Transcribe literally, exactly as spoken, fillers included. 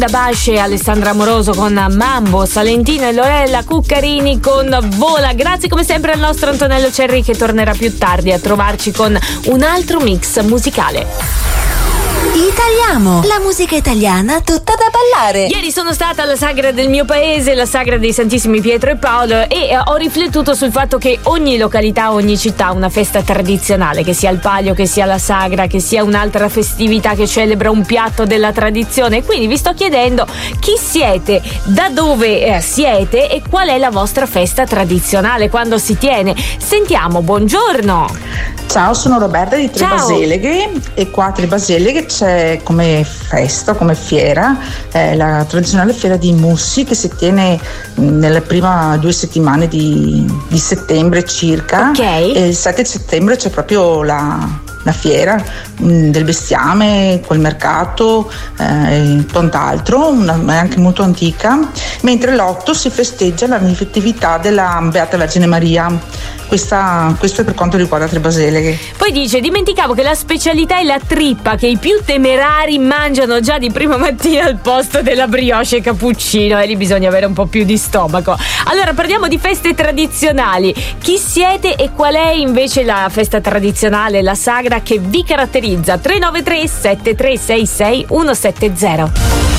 Da Basce, Alessandra Amoroso con Mambo, Salentino e Lorella Cuccarini con Vola. Grazie come sempre al nostro Antonello Cerri, che tornerà più tardi a trovarci con un altro mix musicale. Italiamo, la musica italiana tutta da ballare. Ieri sono stata alla sagra del mio paese, la sagra dei Santissimi Pietro e Paolo, e ho riflettuto sul fatto che ogni località, ogni città ha una festa tradizionale, che sia il Palio, che sia la sagra, che sia un'altra festività che celebra un piatto della tradizione. Quindi vi sto chiedendo chi siete, da dove eh, siete e qual è la vostra festa tradizionale, quando si tiene. Sentiamo, buongiorno. Ciao, sono Roberta di Tre Ciao. Baseleghe, e qua a Tre Baseleghe c'è come festa, come fiera, eh, la tradizionale fiera di Mussi, che si tiene nelle prime due settimane di, di settembre circa. Ok. E il sette settembre c'è proprio la, la fiera mh, del bestiame, col mercato eh, e quant'altro, una, è anche molto antica, mentre l'otto si festeggia la festività della Beata Vergine Maria. Questa, questo è per quanto riguarda Tre Baseleghe. Poi dice: dimenticavo che la specialità è la trippa, che i più temerari mangiano già di prima mattina al posto della brioche e cappuccino, e lì bisogna avere un po' più di stomaco. Allora parliamo di feste tradizionali. Chi siete e qual è invece la festa tradizionale, la sagra che vi caratterizza? tre nove tre sette tre sei sei uno sette zero.